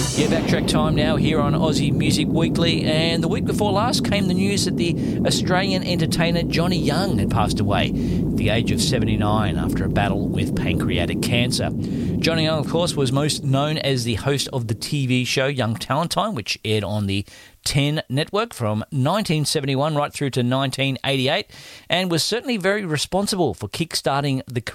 Yeah, backtrack time now here on Aussie Music Weekly, and the week before last came the news that the Australian entertainer Johnny Young had passed away at the age of 79 after a battle with pancreatic cancer. Johnny Young, of course, was most known as the host of the TV show Young Talent Time, which aired on the 10 network from 1971 right through to 1988, and was certainly very responsible for kick-starting the